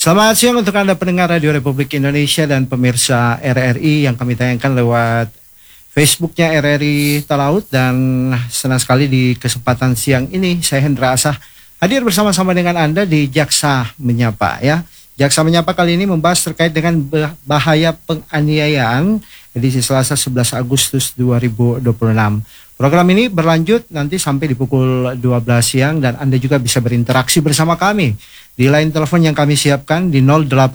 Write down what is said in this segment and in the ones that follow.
Selamat siang untuk Anda pendengar Radio Republik Indonesia dan pemirsa RRI yang kami tayangkan lewat Facebooknya RRI Talaut. Dan senang sekali di kesempatan siang ini saya Hendra Asah hadir bersama-sama dengan Anda di Jaksa Menyapa ya. Jaksa Menyapa kali ini membahas terkait dengan bahaya penganiayaan edisi Selasa 11 Agustus 2026. Program ini berlanjut nanti sampai di pukul 12 siang dan Anda juga bisa berinteraksi bersama kami di line telepon yang kami siapkan di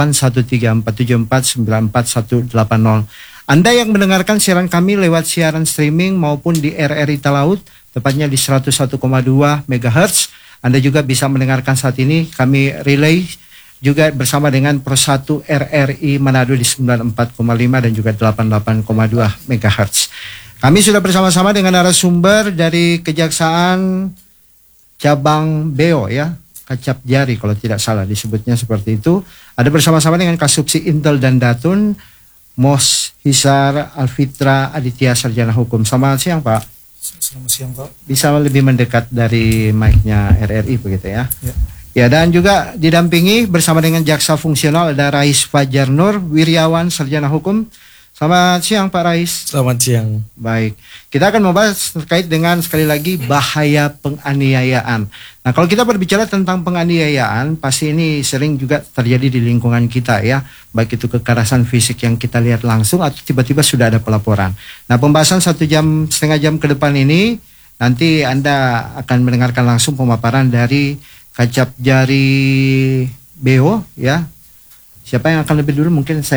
081347494180. Anda yang mendengarkan siaran kami lewat siaran streaming maupun di RRI Talaut, tepatnya di 101,2 MHz, Anda juga bisa mendengarkan saat ini kami relay juga bersama dengan Pro 1 RRI Manado di 94,5 dan juga 88,2 MHz. Kami sudah bersama-sama dengan narasumber dari Kejaksaan Cabang Beo ya, Kacap Jari kalau tidak salah disebutnya seperti itu. Ada bersama-sama dengan Kasubsi Intel dan Datun, Mos Hisar Alfitra Aditya Sarjana Hukum. Selamat siang Pak. Selamat siang Pak. Bisa lebih mendekat dari mic-nya RRI begitu ya. Ya, dan juga didampingi bersama dengan Jaksa Fungsional ada Rais Fajar Nur Wiryawan Sarjana Hukum. Selamat siang Pak Rais. Selamat siang. Baik, kita akan membahas terkait dengan sekali lagi bahaya penganiayaan. Nah, kalau kita berbicara tentang penganiayaan, pasti ini sering juga terjadi di lingkungan kita ya, baik itu kekerasan fisik yang kita lihat langsung atau tiba-tiba sudah ada pelaporan. Nah, pembahasan 1,5 jam ke depan ini nanti Anda akan mendengarkan langsung pemaparan dari Kacap Jari Beo ya. Siapa yang akan lebih dulu? Mungkin saya